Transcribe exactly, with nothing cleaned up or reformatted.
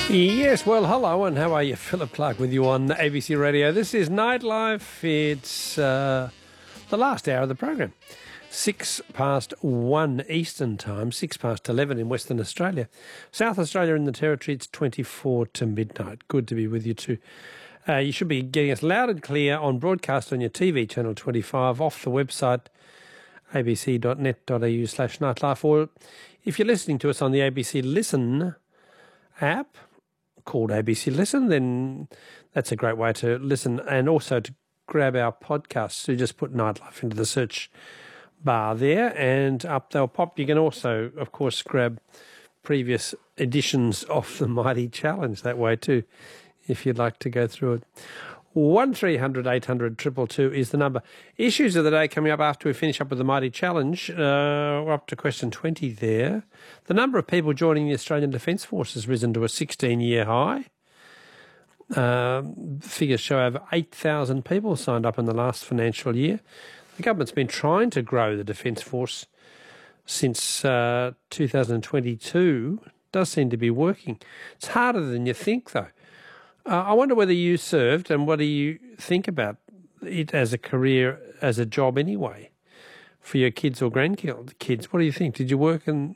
Yes, well, hello, and how are you? Philip Clark with you on A B C Radio. This is Nightlife. It's uh, the last hour of the program. Six past one Eastern Time, six past eleven in Western Australia. South Australia in the Territory, it's twenty-four to midnight. Good to be with you too. Uh, you should be getting us loud and clear on broadcast on your T V, Channel twenty-five, off the website, abc.net.au slash nightlife, or if you're listening to us on the A B C Listen app, called A B C Listen, then that's a great way to listen, and also to grab our podcasts. So just put Nightlife into the search bar there, and up they'll pop. You can also, of course, grab previous editions of the Mighty Challenge that way too, if you'd like to go through it. one three hundred eight hundred two two two is the number. Issues of the day coming up after we finish up with the Mighty Challenge. Uh, we're up to question twenty there. The number of people joining the Australian Defence Force has risen to a sixteen-year high. Um, figures show over eight thousand people signed up in the last financial year. The government's been trying to grow the Defence Force since uh, two thousand twenty-two. It does seem to be working. It's harder than you think, though. Uh, I wonder whether you served, and what do you think about it as a career, as a job anyway, for your kids or grandkids? What do you think? Did you work in